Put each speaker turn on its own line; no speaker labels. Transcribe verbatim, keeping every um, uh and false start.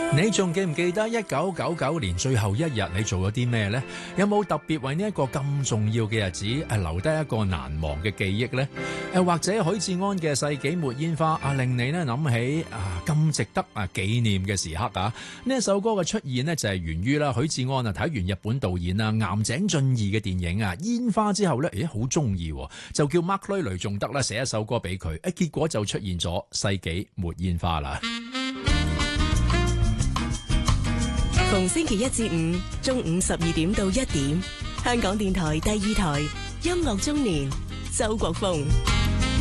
你仲記唔記得一九九九年最後一日你做咗啲咩呢？有冇特別為呢一個咁重要嘅日子誒留低一個難忘嘅記憶呢？誒或者許志安嘅《世紀末煙花》啊，令你呢諗起啊咁值得啊紀念嘅時刻啊！呢一首歌嘅出現呢，就係源於啦許志安啊睇完日本導演啊岩井俊二嘅電影啊《煙花》之後呢，咦好中意，就叫 Mark 雷雷仲德啦寫一首歌俾佢，誒結果就出現咗《世紀末煙花》啦。
逢星期一至五中午十二點到一點，香港電台第二台音樂中年，周國峰。